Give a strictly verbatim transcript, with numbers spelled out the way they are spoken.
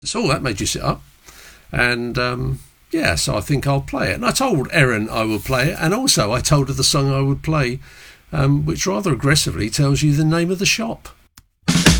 So that made you sit up. And um, yeah, so I think I'll play it. And I told Erin I would play it, and also I told her the song I would play, um, which rather aggressively tells you the name of the shop.